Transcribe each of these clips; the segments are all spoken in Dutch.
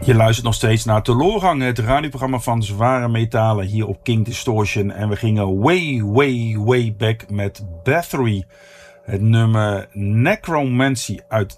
Je luistert nog steeds naar Teloorgang, het radioprogramma van zware metalen hier op King Distortion. En we gingen way back met Bathory. Het nummer Necromancy uit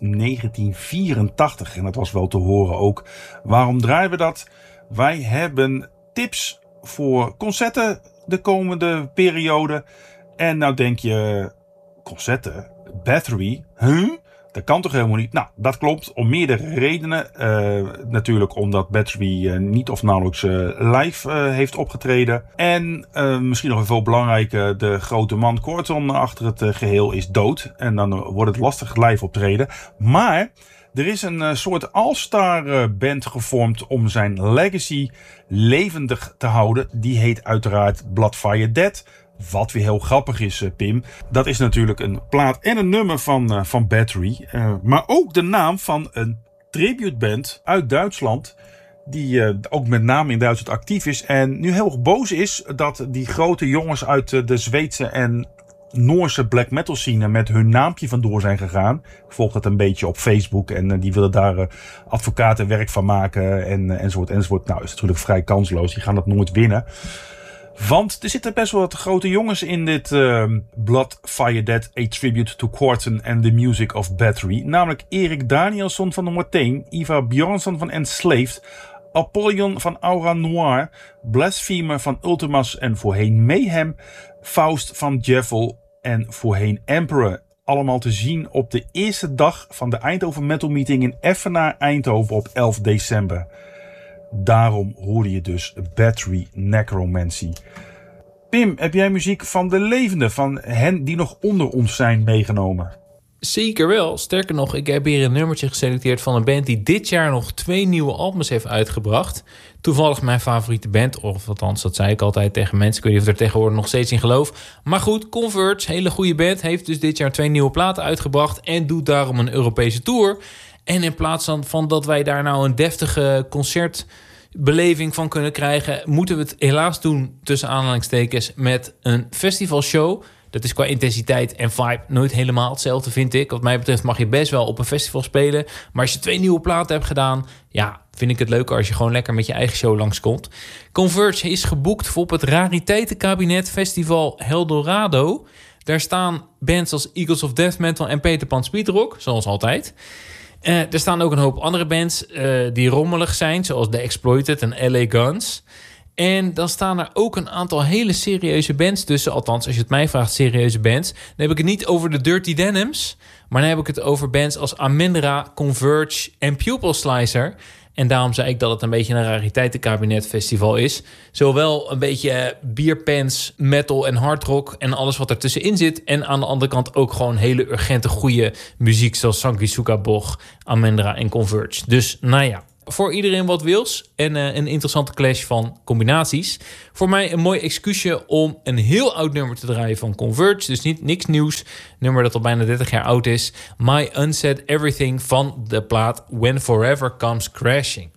1984. En dat was wel te horen ook. Waarom draaien we dat? Wij hebben tips voor concerten de komende periode. En nou denk je, concerten? Bathory? Huh? Dat kan toch helemaal niet? Nou, dat klopt om meerdere redenen. Natuurlijk omdat Bathory niet of nauwelijks live heeft opgetreden. En misschien nog veel belangrijker, de grote man Corton achter het geheel is dood. En dan wordt het lastig live optreden. Maar er is een soort all-star band gevormd om zijn legacy levendig te houden. Die heet uiteraard Bloodfire Dead. Wat weer heel grappig is, Pim. Dat is natuurlijk een plaat en een nummer van Bathory. Maar ook de naam van een tributeband uit Duitsland. Die ook met name in Duitsland actief is. En nu heel erg boos is dat die grote jongens uit de Zweedse en Noorse black metal scene met hun naampje vandoor zijn gegaan. Ik volg dat een beetje op Facebook. En die willen daar advocaten werk van maken. Enzovoort. Nou, is natuurlijk vrij kansloos. Die gaan dat nooit winnen. Want er zitten best wel wat grote jongens in dit Bloodfire Dead, A Tribute to Corton and the Music of Bathory. Namelijk Erik Danielsson van de Mortain, Ivar Björnsson van Enslaved, Apollyon van Aura Noir, Blasphemer van Ultimas en voorheen Mayhem, Faust van Javel en voorheen Emperor. Allemaal te zien op de eerste dag van de Eindhoven Metal Meeting in Effenaar, Eindhoven op 11 december. Daarom hoorde je dus Bathory Necromancy. Pim, heb jij muziek van de levenden, van hen die nog onder ons zijn, meegenomen? Zeker wel. Sterker nog, ik heb hier een nummertje geselecteerd van een band die dit jaar nog 2 nieuwe albums heeft uitgebracht. Toevallig mijn favoriete band, of althans, dat zei ik altijd tegen mensen. Ik weet niet of er tegenwoordig nog steeds in geloof. Maar goed, Converge, hele goede band, heeft dus dit jaar 2 nieuwe platen uitgebracht en doet daarom een Europese tour. En in plaats van dat wij daar nou een deftige concertbeleving van kunnen krijgen, moeten we het helaas doen, tussen aanhalingstekens, met een festivalshow. Dat is qua intensiteit en vibe nooit helemaal hetzelfde, vind ik. Wat mij betreft mag je best wel op een festival spelen. Maar als je 2 nieuwe platen hebt gedaan, ja, vind ik het leuker als je gewoon lekker met je eigen show langskomt. Converge is geboekt voor op het Rariteitenkabinet Festival Eldorado. Daar staan bands als Eagles of Death Metal en Peter Pan Speedrock, zoals altijd. Er staan ook een hoop andere bands die rommelig zijn, zoals The Exploited en LA Guns. En dan staan er ook een aantal hele serieuze bands tussen. Althans, als je het mij vraagt, serieuze bands. Dan heb ik het niet over de Dirty Denims, maar dan heb ik het over bands als Amendra, Converge en Pupil Slicer. En daarom zei ik dat het een beetje een Rariteitenkabinet festival is. Zowel een beetje bierpens, metal en hardrock en alles wat ertussenin zit. En aan de andere kant ook gewoon hele urgente goede muziek, zoals Sanguisuka Bog, Amendra en Converge. Dus nou ja, voor iedereen wat wils en een interessante clash van combinaties. Voor mij een mooi excuusje om een heel oud nummer te draaien van Converge. Dus niks nieuws. Nummer dat al bijna 30 jaar oud is. My Unsaid Everything van de plaat When Forever Comes Crashing.